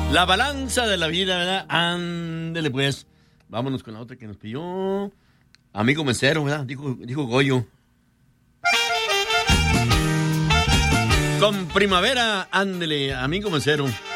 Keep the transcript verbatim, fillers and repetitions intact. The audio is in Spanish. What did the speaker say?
La balanza de la vida, ¿verdad? Ándele, pues. Vámonos con la otra que nos pidió. Amigo mesero, ¿verdad? Dijo, dijo Goyo. Con primavera, ándele, amigo mesero.